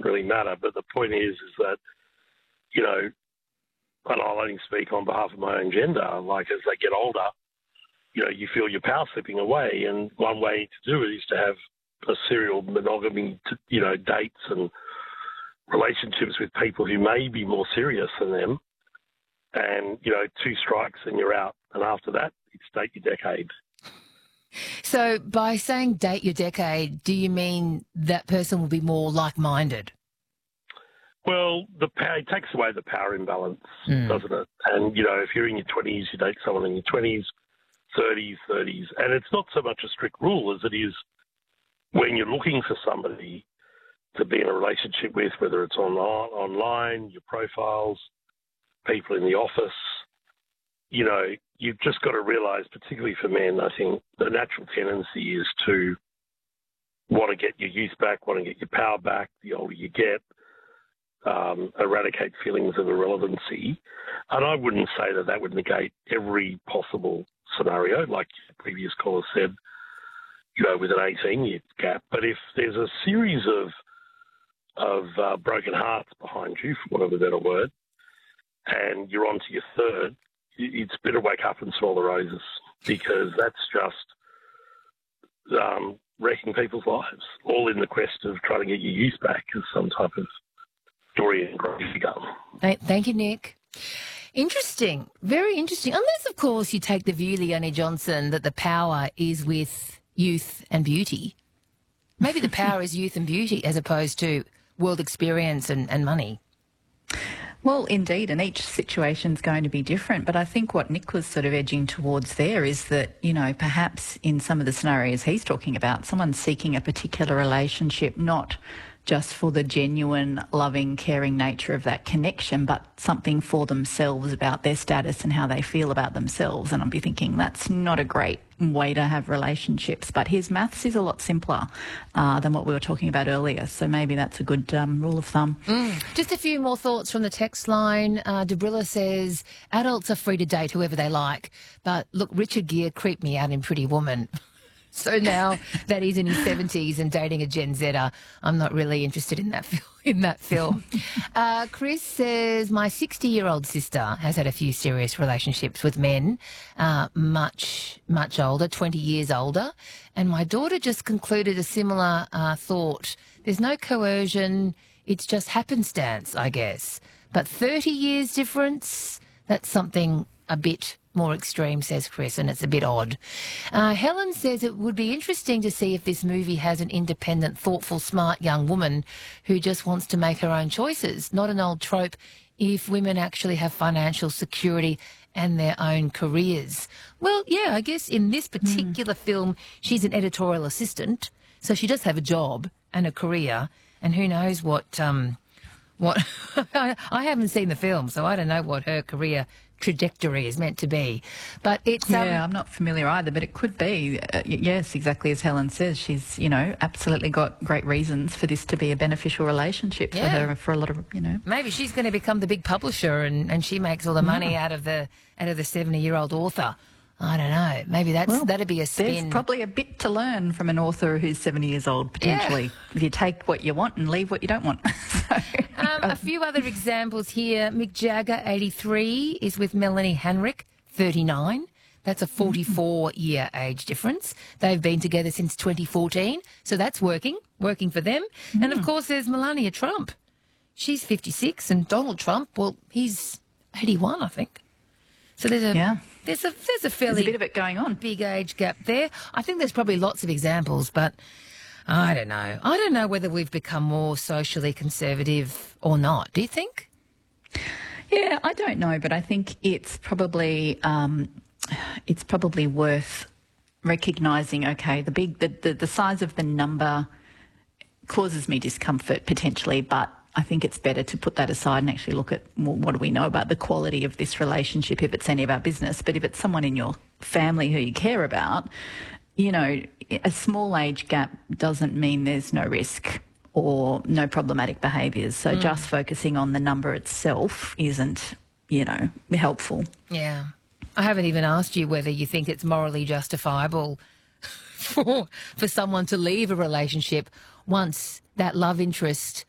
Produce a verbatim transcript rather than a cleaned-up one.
really matter. But the point is, is that, you know, and I'll only speak on behalf of my own gender, like as they get older, you know, you feel your power slipping away. And one way to do it is to have a serial monogamy, to, you know, dates and relationships with people who may be more serious than them. And, you know, two strikes and you're out. And after that, it's date your decade. So by saying date your decade, do you mean that person will be more like-minded? Well, the power, it takes away the power imbalance, mm. doesn't it? And, you know, if you're in your twenties, you date someone in your twenties, thirties, thirties. And it's not so much a strict rule as it is when you're looking for somebody to be in a relationship with, whether it's online, online, your profiles, people in the office, you know, you've just got to realise, particularly for men, I think the natural tendency is to want to get your youth back, want to get your power back the older you get, um, eradicate feelings of irrelevancy. And I wouldn't say that that would negate every possible scenario, like the previous caller said, you know, with an eighteen-year gap. But if there's a series of of uh, broken hearts behind you, for want of a better word, and you're on to your third, it's better wake up and smell the roses, because that's just um, wrecking people's lives, all in the quest of trying to get your youth back as some type of Dorian Gray figure. Thank you, Nick. Interesting, very interesting. Unless, of course, you take the view, Leonie Johnson, that the power is with youth and beauty. Maybe the power is youth and beauty as opposed to world experience and, and money. Well, indeed, and each situation's going to be different. But I think what Nick was sort of edging towards there is that, you know, perhaps in some of the scenarios he's talking about, someone's seeking a particular relationship, not just for the genuine, loving, caring nature of that connection, but something for themselves about their status and how they feel about themselves. And I'll be thinking that's not a great way to have relationships. But his maths is a lot simpler uh, than what we were talking about earlier. So maybe that's a good um, rule of thumb. Mm. Just a few more thoughts from the text line. Uh, Debrilla says, adults are free to date whoever they like. But look, Richard Gere creeped me out in Pretty Woman. So now that he's in his seventies and dating a Gen Zer, I'm not really interested in that film. In that film. uh, Chris says, my sixty-year-old sister has had a few serious relationships with men, uh, much, much older, twenty years older, and my daughter just concluded a similar uh, thought. There's no coercion, it's just happenstance, I guess. But thirty years difference, that's something a bit more extreme, says Chris, and it's a bit odd. Uh, Helen says it would be interesting to see if this movie has an independent, thoughtful, smart young woman who just wants to make her own choices, not an old trope if women actually have financial security and their own careers. Well, yeah, I guess in this particular mm. film, she's an editorial assistant, so she does have a job and a career, and who knows what... Um, what I haven't seen the film, so I don't know what her career trajectory is meant to be. But it's um, yeah, I'm not familiar either, but it could be. Uh, yes, exactly as Helen says. She's, you know, absolutely got great reasons for this to be a beneficial relationship yeah. for her, for a lot of, you know. Maybe she's going to become the big publisher, and, and she makes all the money yeah. out of the out of the seventy-year-old author. I don't know. Maybe that's well, that'd be a spin. There's probably a bit to learn from an author who's seventy years old, potentially, yeah. if you take what you want and leave what you don't want. so, um, a few other examples here. Mick Jagger, eighty-three, is with Melanie Henrik, thirty-nine. That's a forty-four-year age difference. They've been together since twenty fourteen, so that's working, working for them. Mm. And, of course, there's Melania Trump. She's fifty-six, and Donald Trump, well, he's eighty-one, I think. So there's a yeah. there's a there's a fairly there's a bit of it going on. Big age gap there. I think there's probably lots of examples, but I don't know. I don't know whether we've become more socially conservative or not. Do you think? Yeah, I don't know, but I think it's probably um, it's probably worth recognising. Okay, the big the, the the size of the number causes me discomfort potentially, but I think it's better to put that aside and actually look at, well, what do we know about the quality of this relationship if it's any of our business. But if it's someone in your family who you care about, you know, a small age gap doesn't mean there's no risk or no problematic behaviours. So mm. just focusing on the number itself isn't, you know, helpful. Yeah. I haven't even asked you whether you think it's morally justifiable for, for someone to leave a relationship once that love interest